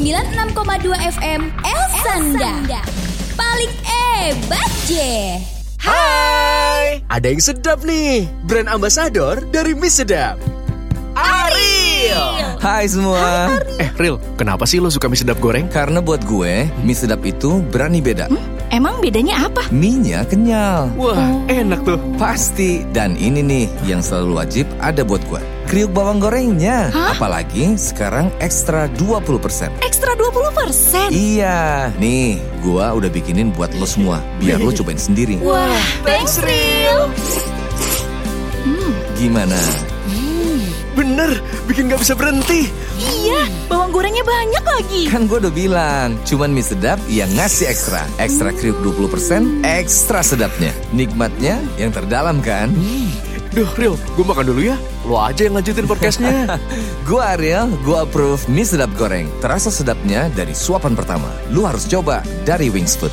96,2 FM Elsanda. Paling hebat je. Hai, ada yang sedap nih. Brand ambasador dari Mie Sedap, Ariel. Hai semua. Ril, kenapa sih lo suka mie sedap goreng? Karena buat gue, mie sedap itu berani beda. Emang bedanya apa? Mie-nya kenyal. Wah, enak tuh. Pasti. Dan ini nih yang selalu wajib ada buat gue. Kriuk bawang gorengnya. Apalagi sekarang ekstra 20%. Ekstra 20%? Iya. Nih, gue udah bikinin buat lo semua. Biar lo cobain sendiri. Wah, thanks Ril. Gimana? Bener, bikin gak bisa berhenti. Iya, bawang gorengnya banyak lagi. Kan gue udah bilang, cuman mie sedap yang ngasih ekstra. Ekstra kriuk 20%, ekstra sedapnya. Nikmatnya yang terdalam kan? Duh, Ril, gue makan dulu ya. Lo aja yang lanjutin podcastnya. Gue Ariel, gue approve mie sedap goreng. Terasa sedapnya dari suapan pertama. Lu harus coba dari Wings Food.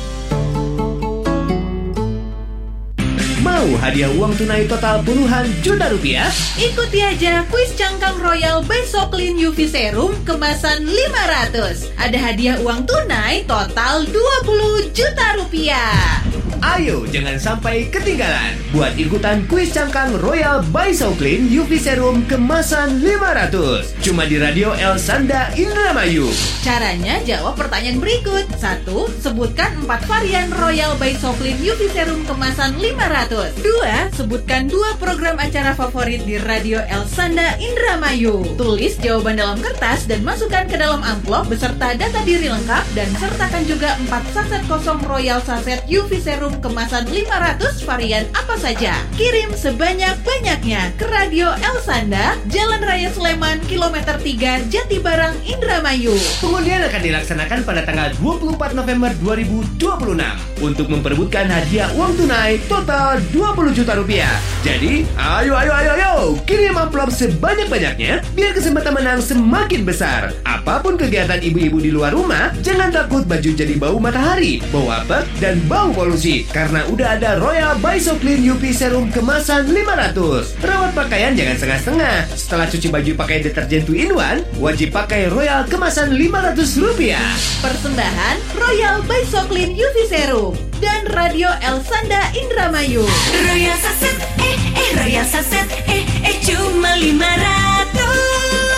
Mau hadiah uang tunai total puluhan juta rupiah? Ikuti aja kuis cangkang Royal by Soklin UV Serum kemasan 500. Ada hadiah uang tunai total 20 juta rupiah. Ayo, jangan sampai ketinggalan. Buat ikutan kuis cangkang Royal by Soklin UV Serum kemasan 500. Cuma di Radio Elsanda Indramayu. Caranya jawab pertanyaan berikut. 1. Sebutkan 4 varian Royal by Soklin UV Serum kemasan 500. 2. Sebutkan 2 program acara favorit di Radio Elsanda Indramayu. Tulis jawaban dalam kertas dan masukkan ke dalam amplop beserta data diri lengkap dan sertakan juga 4 saset kosong Royal saset UV Serum kemasan 500 varian apa saja. Kirim sebanyak-banyaknya ke Radio Elsanda, Jalan Raya Sleman, Kilometer 3, Jatibarang, Indramayu. Pengundian akan dilaksanakan pada tanggal 24 November 2026 untuk memperebutkan hadiah uang tunai total 20 juta rupiah. Jadi, ayo, kirim amplop sebanyak-banyaknya biar kesempatan menang semakin besar. Apapun kegiatan ibu-ibu di luar rumah, jangan takut baju jadi bau matahari, bau apek, dan bau polusi. Karena udah ada Royal by Soklin UV Serum kemasan 500. Rawat pakaian jangan setengah-setengah. Setelah cuci baju pakai deterjen 2-in-1, wajib pakai Royal kemasan 500 rupiah. Persembahan Royal by Soklin UV Serum dan Radio Elsanda Indramayu. Royal saset, Royal saset, cuma 500.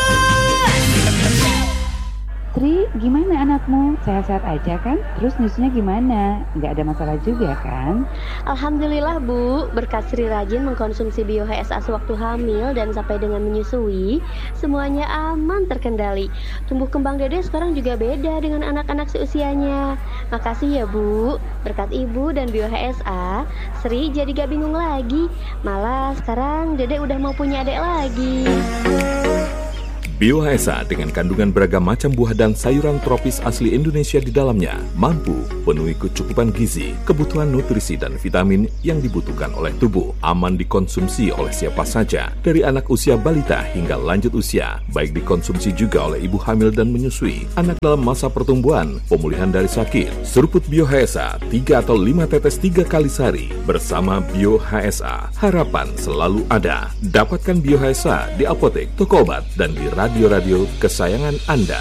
Tri, gimana anakmu? Sehat-sehat aja kan? Terus nyusunya gimana? Nggak ada masalah juga kan? Alhamdulillah Bu, berkat Sri rajin mengkonsumsi Bio HSA sewaktu hamil dan sampai dengan menyusui, semuanya aman terkendali. Tumbuh kembang Dede sekarang juga beda dengan anak-anak seusianya. Makasih ya Bu, berkat Ibu dan Bio HSA, Sri jadi gak bingung lagi. Malah sekarang Dede udah mau punya adik lagi. Bio HSA dengan kandungan beragam macam buah dan sayuran tropis asli Indonesia di dalamnya mampu penuhi kecukupan gizi, kebutuhan nutrisi dan vitamin yang dibutuhkan oleh tubuh, aman dikonsumsi oleh siapa saja, dari anak usia balita hingga lanjut usia, baik dikonsumsi juga oleh ibu hamil dan menyusui, anak dalam masa pertumbuhan, pemulihan dari sakit. Seruput Bio HSA 3 atau 5 tetes 3 kali sehari bersama Bio HSA. Harapan selalu ada. Dapatkan Bio HSA di apotek, toko obat, dan di radio-radio kesayangan Anda.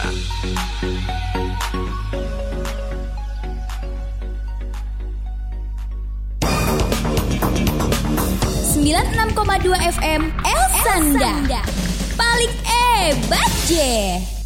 96,2 FM Elsanda. Paling hebat je.